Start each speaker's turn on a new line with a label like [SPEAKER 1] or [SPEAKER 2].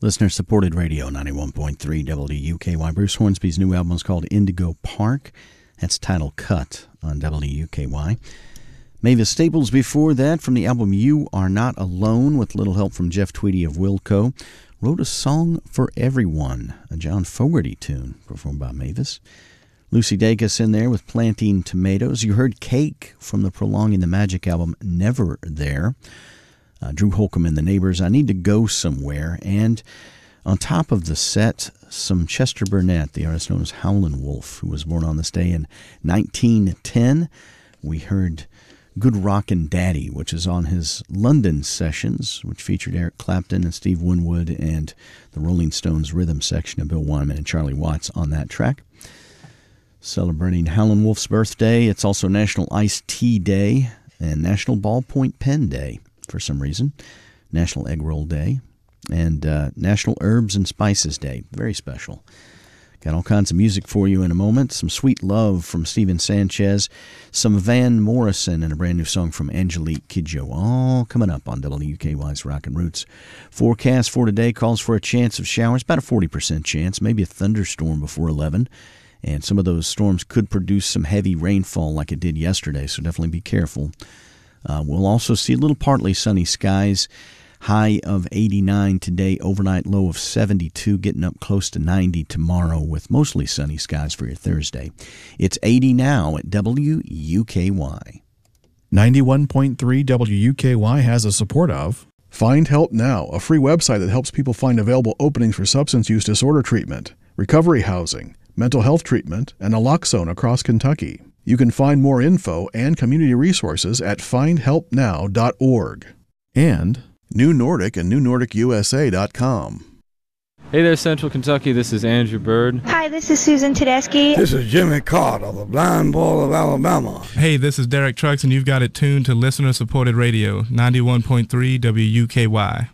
[SPEAKER 1] Listener-supported radio, 91.3 WUKY. Bruce Hornsby's new album is called Indigo Park. That's title cut on WUKY. Mavis Staples before that, from the album You Are Not Alone, with little help from Jeff Tweedy of Wilco, wrote a song for everyone, a John Fogerty tune performed by Mavis. Lucy Dacus in there with Planting Tomatoes. You heard Cake from the Prolonging the Magic album Never There. Drew Holcomb and the Neighbors, I Need to Go Somewhere. And on top of the set, some Chester Burnett, the artist known as Howlin' Wolf, who was born on this day in 1910. We heard Good Rockin' Daddy, which is on his London sessions, which featured Eric Clapton and Steve Winwood and the Rolling Stones rhythm section of Bill Wyman and Charlie Watts on that track. Celebrating Howlin' Wolf's birthday, it's also National Iced Tea Day and National Ballpoint Pen Day for some reason, National Egg Roll Day, and National Herbs and Spices Day. Very special. Got all kinds of music for you in a moment. Some Sweet Love from Steven Sanchez, some Van Morrison, and a brand new song from Angelique Kidjo. All coming up on WUKY's Rockin' Roots. Forecast for today calls for a chance of showers, about a 40% chance, maybe a thunderstorm before 11. And some of those storms could produce some heavy rainfall like it did yesterday, so definitely be careful. We'll also see a little partly sunny skies. High of 89 today, overnight low of 72, getting up close to 90 tomorrow with mostly sunny skies for your Thursday. It's 80 now at WUKY.
[SPEAKER 2] 91.3 WUKY has the support of Find Help Now, a free website that helps people find available openings for substance use disorder treatment, recovery housing, mental health treatment, and naloxone across Kentucky. You can find more info and community resources at findhelpnow.org. And New Nordic and NewNordicUSA.com.
[SPEAKER 3] Hey there, Central Kentucky. This is Andrew Bird.
[SPEAKER 4] Hi, this is Susan Tedeschi.
[SPEAKER 5] This is Jimmy Carter, the Blind Boy of Alabama.
[SPEAKER 6] Hey, this is Derek Trucks, and you've got it tuned to listener-supported radio, 91.3 WUKY.